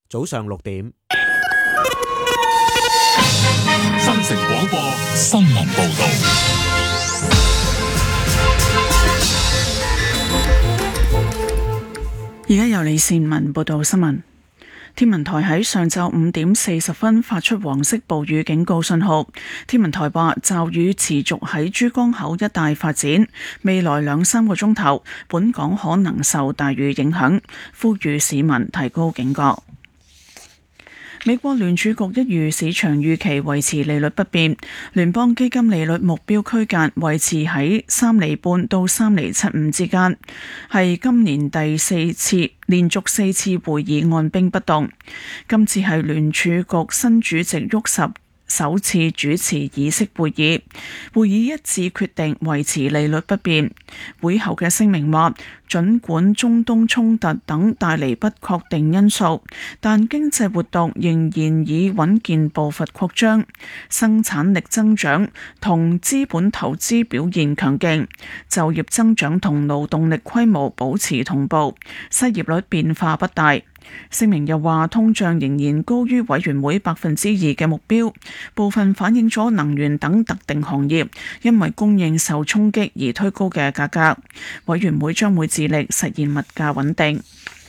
早上6點。 新城廣播新聞報道。 而家由李善文報道新聞。天文台喺上晝5點40分發出黃色暴雨警告信號。天文台話驟雨持續喺珠江口一帶發展，未來2-3個鐘頭，本港可能受大雨影響，呼籲市民提高警覺。美國聯儲局一如市場預期維持利率不變，聯邦基金利率目標區間維持喺3.5厘到3.75厘之間，係今年連續4次會議按兵不動。今次係聯儲局新主席沃什首次主持議息會議，會議一致決定維持利率不變。會後嘅聲明話，儘管中東衝突等帶嚟不確定因素，但經濟活動仍然以穩健步伐擴張，生產力增長同資本投資表現強勁，就業增長同勞動力規模保持同步，失業率變化不大。聲明又話，通脹仍然高於委員會2%嘅目標，部分反映咗能源等特定行業因為供應受衝擊而推高嘅價格。委員會將會致力實現物價穩定。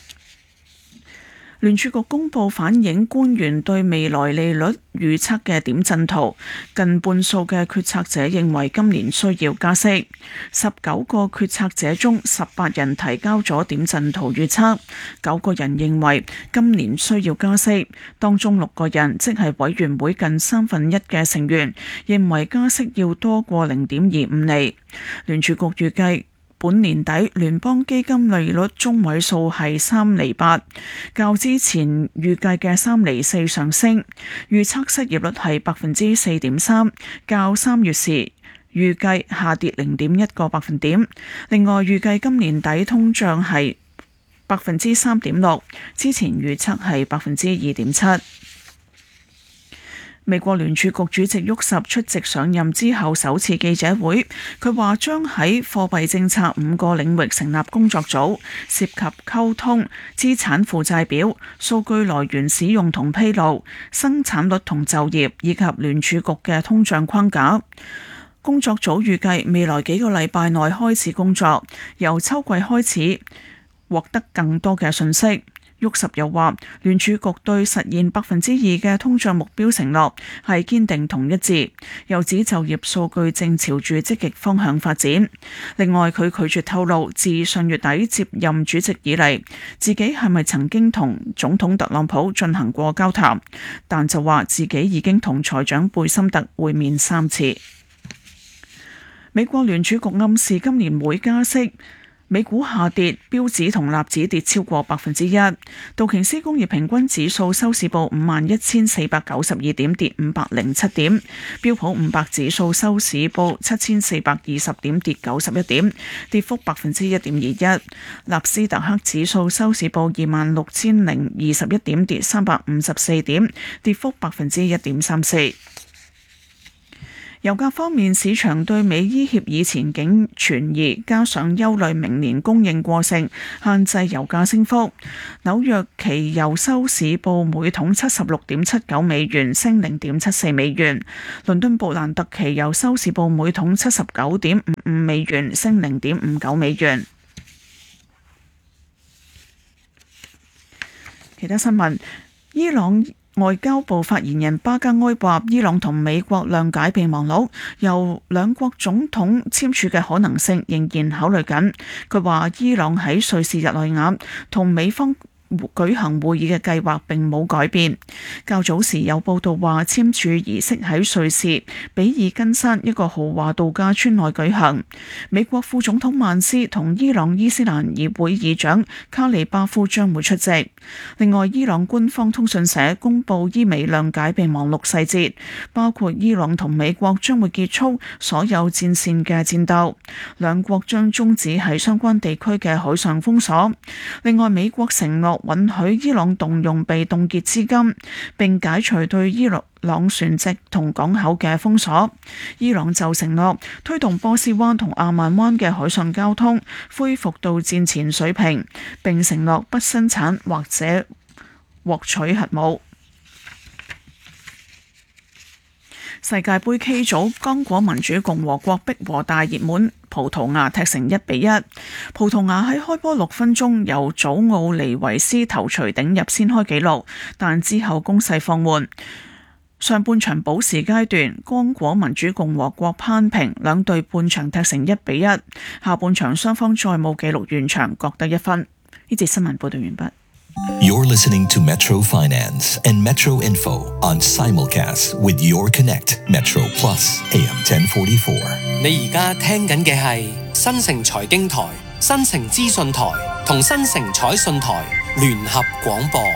聯儲局公佈反映官員對未來利率預測嘅點陣圖，近半數嘅決策者認為今年需要加息。19個決策者中，18人提交咗點陣圖預測，9個人認為今年需要加息，當中6個人，即係委員會近1/3嘅成員，認為加息要多過0.25厘。聯儲局預計本年底聯邦基金利率中位數係3.8厘，較之前預計嘅3.4厘上升。預測失業率係4.3%，較3月時預計下跌0.1個百分點。另外預計今年底通脹係3.6%，之前預測係2.7%。美國聯儲局主席沃什出席上任之後首次記者會，佢話將喺貨幣政策5個領域成立工作組，涉及溝通、資產負債表、數據來源使用同披露、生產率同就業，以及聯儲局嘅通脹框架。工作組預計未來幾個禮拜內開始工作，由秋季開始獲得更多嘅信息。沃什又話，聯儲局對實現2%嘅通脹目標承諾係堅定同一致，又指就業數據正朝住積極方向發展。另外，佢拒絕透露自上月底接任主席以嚟，自己係咪曾經同總統特朗普進行過交談，但就話自己已經同財長貝森特會面3次。美國聯儲局暗示今年會加息。美股下跌，標指同納指跌超過1%。道瓊斯工業平均指數收市報51,492點，跌507點。標普500指數收市報7,420點，跌91點，跌幅1.21%。納斯達克指數收市報26,021點，跌354點，跌幅1.34%。油價方面，市場對美伊協議前景存疑，加上憂慮明年供應過剩，限制油價升幅。紐約期油收市報每桶76.79美元，升0.74美元。倫敦布蘭特期油收市報每桶79.55美元，升0.59美元。其他新聞，伊朗外交部發言人巴加埃話，伊朗同美國諒解備忘錄，由兩國總統簽署嘅可能性仍然考慮緊。佢話伊朗喺瑞士日內瓦同美方舉行會議嘅計劃並冇改變。較早時有報道話，簽署儀式喺瑞士比爾根山一個豪華度假村內舉行。美國副總統曼斯同伊朗伊斯蘭議會議長卡里巴夫將會出席。另外，伊朗官方通訊社公佈伊美諒解備忘錄細節，包括伊朗同美國將會結束所有戰線嘅戰鬥，兩國將終止喺相關地區嘅海上封鎖。另外，美國承諾允許伊朗動用被凍結資金，並解除對伊朗船隻同港口嘅封鎖。伊朗就承諾推動波斯灣同阿曼灣嘅海上交通恢復到戰前水平，並承諾不生產或者獲取核武。世界盃 K 組，剛果民主共和國逼和大熱門葡萄牙踢成1-1。葡萄牙喺開波6分鐘由祖奧尼維斯頭槌頂入先開紀錄，但之後攻勢放緩。上半場補時階段，剛果民主共和國攀平，兩隊半場踢成1-1。下半場雙方再冇紀錄完場，各得1分。呢節新聞報道完畢。 You're listening to Metro Finance and Metro Info on simulcast with Your Connect Metro Plus AM 1044。 你而家聽緊嘅係新城財經台、新城資訊台同新城彩訊台聯合廣播。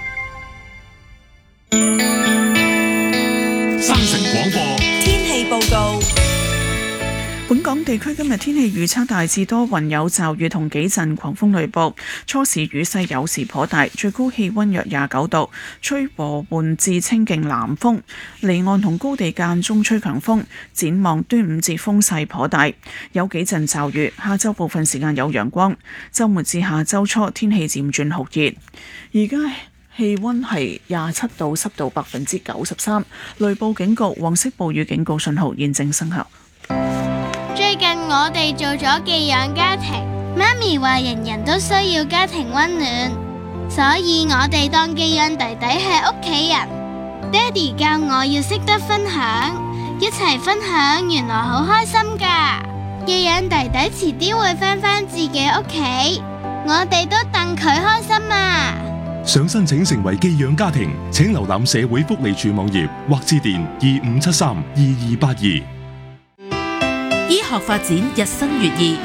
新城廣播天氣報告。 本港地區今日天氣預測大致多雲有驟雨同幾陣狂風雷暴，初時雨勢有時頗大，最高氣溫約29度，吹和緩至清勁南風，離岸同高地間中吹強風。展望端午節風勢頗大，有幾陣驟雨，下週部分時間有陽光，週末至下週初天氣漸轉酷熱。而家氣溫係27度，濕度93%，雷暴警告、黃色暴雨警告信號現正生效。 最近我哋做咗寄養家庭，媽咪話人人都需要家庭溫暖，所以我哋當寄養弟弟係屋企人。爹哋教我要識得分享，一齊分享原來好開心㗎。寄養弟弟遲啲會返自己屋企，我哋都戥佢開心啊！ 想申請成為寄養家庭，請瀏覽社會福利署網頁或致電25732282。 醫學發展日新月異，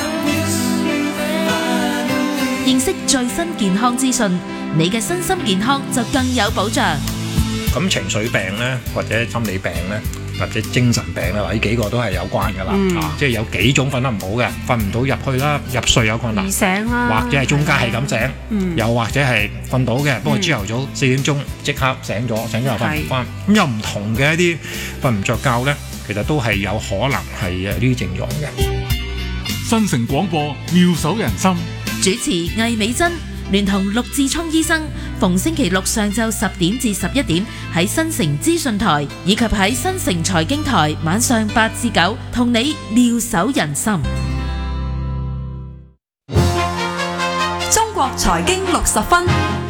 認識最新健康資訊，你嘅身心健康就更有保障。 咁情緒病咧，或者心理病咧，或者精神病咧，呢幾個都係有關噶啦。即係有幾種瞓得唔好嘅，瞓唔到入去啦，入睡有困難， 醒啦， 或者係中間係咁醒，又或者係瞓到嘅，不過朝頭早4點鐘即刻醒咗又瞓唔翻。咁有唔同嘅一啲瞓唔着覺咧，其實都係有可能係呢啲症狀嘅。 新城廣播妙手仁心， 主持魏美珍聯同陸志聰醫生，逢星期六上晝10點至11點喺新城資訊台以及喺新城財經台晚上8至9，同你妙手仁心。 中國財經60分。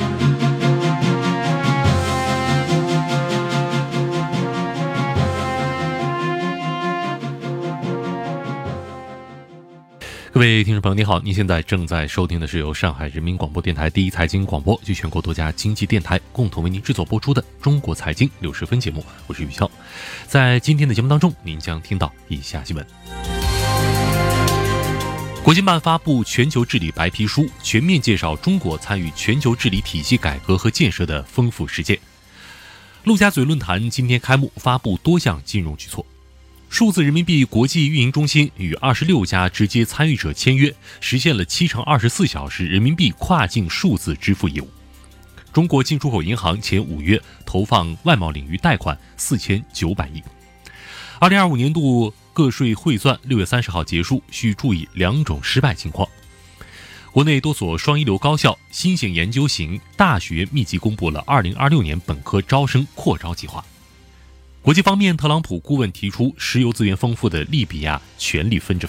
各位听众朋友你好，您现在正在收听的是由上海人民广播电台第一财经广播及全国多家经济电台共同为您制作播出的中国财经60分节目，我是宇潇。在今天的节目当中，您将听到以下新闻。国经办发布全球治理白皮书，全面介绍中国参与全球治理体系改革和建设的丰富实践。陆家嘴论坛今天开幕，发布多项金融举措。数字人民币国际运营中心与26家直接参与者签约，实现了7×24小时人民币跨境数字支付业务。中国进出口银行前5月投放外贸领域贷款4900亿。2025年度个税汇算6月30号结束，需注意2种失败情况。国内多所双一流高校、新型研究型大学密集公布了2026年本科招生扩招计划。国际方面，特朗普顾问提出石油资源丰富的利比亚全力分治